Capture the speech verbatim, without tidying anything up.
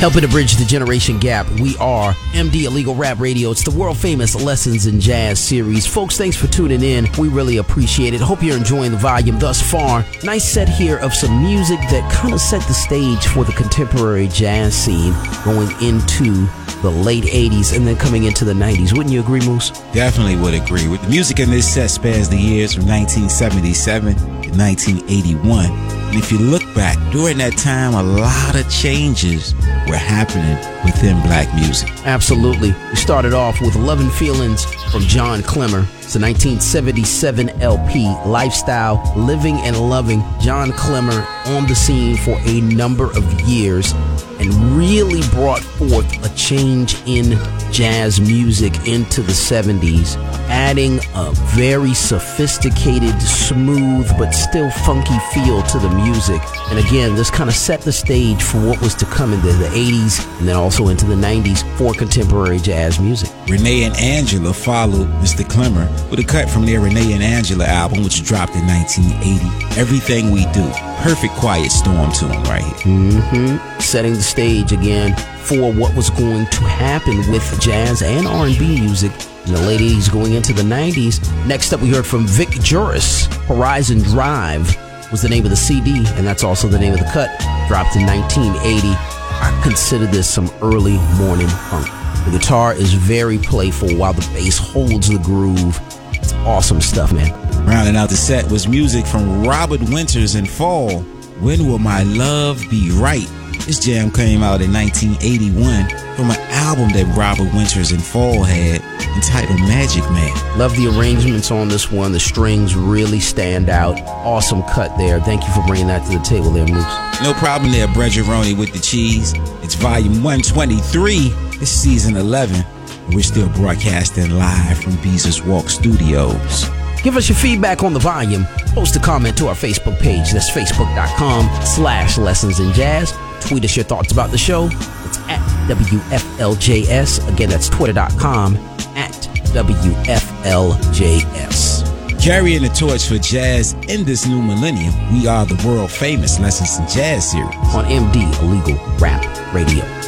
Helping to bridge the generation gap, we are M D Illegal Rap Radio. It's the world famous Lessons in Jazz series. Folks, thanks for tuning in. We really appreciate it. Hope you're enjoying the volume thus far. Nice set here of some music that kind of set the stage for the contemporary jazz scene going into the late eighties and then coming into the nineties. Wouldn't you agree, Moose? Definitely would agree. With the music in this set spans the years from nineteen seventy-seven to nineteen eighty-one. And if you look back, during that time, a lot of changes were happening within black music. Absolutely. We started off with Lovin' Feelings from John Clemmer. It's a nineteen seventy-seven L P, Lifestyle, Living and Loving. John Clemmer on the scene for a number of years and really brought forth a change in jazz music into the seventies, adding a very sophisticated, smooth, but still funky feel to the music. And again, this kind of set the stage for what was to come in the, the eighties and then also into the nineties for contemporary jazz music. Renee and Angela followed Mister Clemmer with a cut from their Renee and Angela album, which dropped in nineteen eighty. Everything We Do. Perfect quiet storm tune right here. Mm-hmm. Setting the stage again for what was going to happen with jazz and R and B music in the late eighties going into the nineties. Next up, we heard from Vic Juris. Horizon Drive was the name of the C D, and that's also the name of the cut. Dropped in nineteen eighty. I consider this some early morning funk. The guitar is very playful while the bass holds the groove. It's awesome stuff, man. Rounding out the set was music from Robert Winters and Fall. When Will My Love Be Right? This jam came out in nineteen eighty-one from an album that Robert Winters and Fall had entitled Magic Man. Love the arrangements on this one. The strings really stand out. Awesome cut there. Thank you for bringing that to the table there, Moose. No problem there, Bredgeroni with the cheese. It's volume one twenty-three. It's season eleven. We're still broadcasting live from Beezus Walk Studios. Give us your feedback on the volume. Post a comment to our Facebook page. That's facebook.com slash lessons in jazz. Tweet us your thoughts about the show. It's at W F L J S. Again, that's twitter.com at W F L J S. Carrying the torch for jazz in this new millennium, we are the world famous Lessons in Jazz series on M D Illegal Rap Radio.